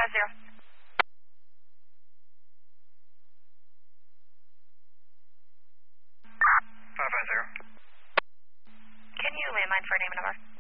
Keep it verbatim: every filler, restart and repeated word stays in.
five zero. five five zero. Can you landline for a name and number?